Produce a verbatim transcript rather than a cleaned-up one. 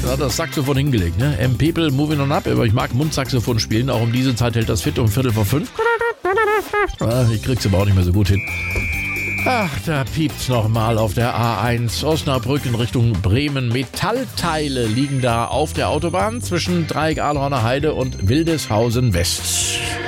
hat das Saxophon hingelegt, ne? M People moving on up, aber ich mag Mundsaxophon spielen, auch um diese Zeit hält das fit um Viertel vor fünf. Ah, ich krieg's aber auch nicht mehr so gut hin. Ach, da piept's nochmal auf der A eins Osnabrück in Richtung Bremen. Metallteile liegen da auf der Autobahn zwischen Dreieck Ahlhorner Heide und Wildeshausen West.